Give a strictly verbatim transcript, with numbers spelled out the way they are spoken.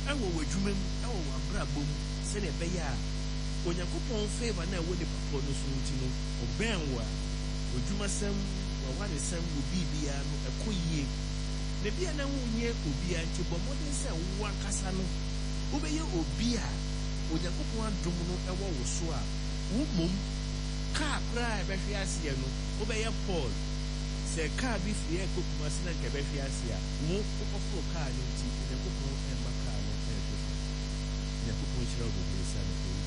ɛwɔ w'adwuma mu ɛwɔ w'abrabɔ mu sɛnea ɛbɛyɛ a onyankopɔn favor na ɛwɔ nipa korɔ no so nti no ɔbɛn wo a odwumasɛm wɔwaresɛm wɔ biribiara no ɛkɔ yie na bia na wonyɛ obiara nti bɔ mmɔden sɛ wo ankasa no wobɛyɛ obi a onyankopɔn adom no ɛwɔ wo so a wo mmom kaa koraa ɛbɛhwe aseɛ no wobɛyɛ Paul sɛ kaa bi firi ɛkɔ Kumasi na nka ɛbɛhwe ase a wo wokɔforo kaa no nti onyankopɔn ɛmma kaa no ɛhwe onyankopɔn hyira wo bebree sa no